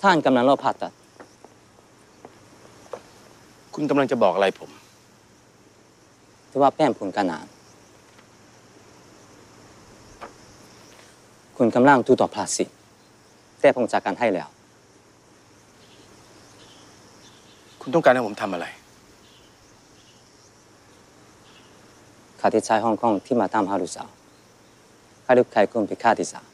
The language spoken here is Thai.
ท่านกำลังรอผ่าตัดคุณกำลังจะบอกอะไรผมที่ว่าแป้นผลกันนานคุณกำลังถูกต่อภาษีแต่ผมจัดการให้แล้วคุณต้องการให้ผมทำอะไรข้าที่ชายฮ่องกงที่มาตามหาลูกสาวข้าลูกใครคุณเป็นข้าที่สาว